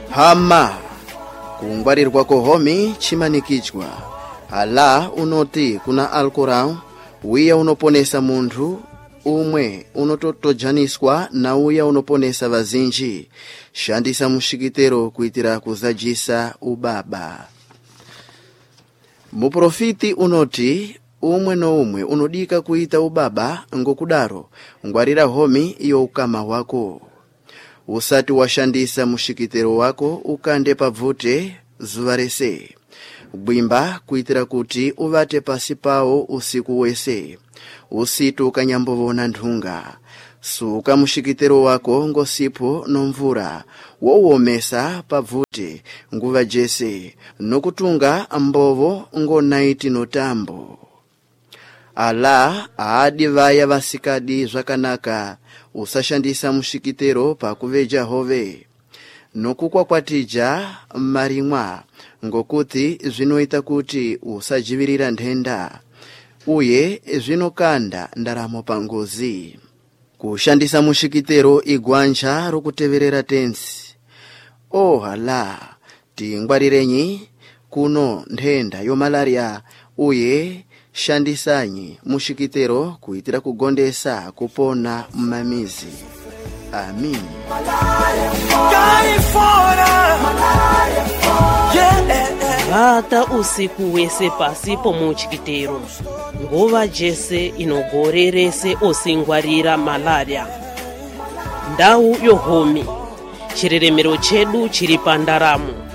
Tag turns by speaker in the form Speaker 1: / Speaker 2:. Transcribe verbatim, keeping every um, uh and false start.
Speaker 1: hama kungwarirwa kohomi chimanikichwa ala unoti kuna Alcorão wiya unoponesa munthu umwe unototojaniswa na uya unoponesa vazinji. Shandisa mushikitero kuitira kuzajisa ubaba. Muprofiti unoti umwe no umwe unodika kuita ubaba ngokudaro ngwarira homi iyo ukama wako. Usati washandisa mushikitero wako ukande pavute zuvarese. Bwimba kuitira kuti uvate pasi pao usiku wese. Usitu ukanyambovona nthunga. Suka mushikitero wako ngosipo nomvura. Wowomesa pavute nguva jese. Nokutunga mbovo ngo naiti notambo. Ala aadi vaya vasikadi zvakanaka. Usashandisa mushikitero pa kuveja hove. Nokukwa kwatija marimwa ngokuti zvinoita kuti usajivirira ndenda. Uye zvinokanda ndaramo pangozi. Kushandisa mushikitero igwanja rokuteverera tensi. Oh hala, tingwarirenyi kuno ndenda yo malaria. Uye shandisanyi mushikitero kuitira kugondesa kupona mmamizi. Amin.
Speaker 2: Vata usiku wese pasi pomuchikitero. Nguva jese inogorerese osingwarira malaria. Ndau yohomi. Chireremero chedu chiri pandaramo.